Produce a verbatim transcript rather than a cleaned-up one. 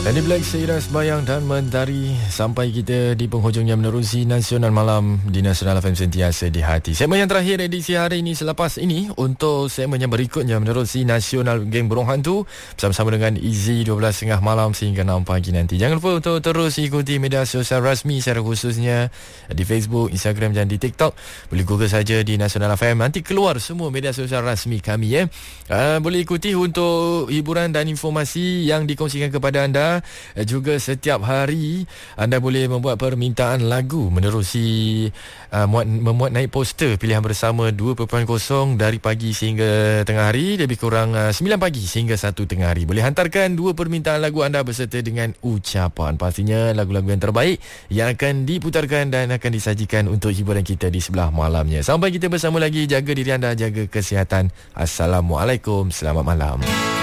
Dan di Black Seiras Bayang dan Mentari, sampai kita di penghujungnya menerusi Nasional Malam di Nasional F M Sentiasa di Hati. Segmen yang terakhir edisi hari ini. Selepas ini, untuk segmen yang berikutnya menerusi Nasional Geng Burung Hantu bersama-sama dengan Izzy dua belas tiga puluh malam sehingga enam pagi nanti. Jangan lupa untuk terus ikuti media sosial rasmi secara khususnya di Facebook, Instagram dan di TikTok. Boleh google saja di Nasional F M. Nanti keluar semua media sosial rasmi kami ya. Uh, boleh ikuti untuk hiburan dan informasi yang dikongsikan kepada anda. Juga setiap hari anda boleh membuat permintaan lagu menerusi uh, muat, memuat naik poster pilihan bersama dua titik kosong dari pagi sehingga tengah hari, lebih kurang uh, sembilan pagi sehingga satu tengah hari. Boleh hantarkan dua permintaan lagu anda berserta dengan ucapan, pastinya lagu-lagu yang terbaik yang akan diputarkan dan akan disajikan untuk hiburan kita di sebelah malamnya. Sampai kita bersama lagi, jaga diri anda, jaga kesihatan. Assalamualaikum, selamat malam.